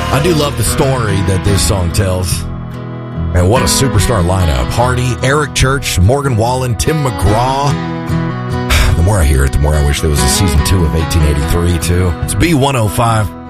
I do love the story that this song tells. And what a superstar lineup. Hardy, Eric Church, Morgan Wallen, Tim McGraw. The more I hear it, the more I wish there was a season 2 of 1883, too. It's B105.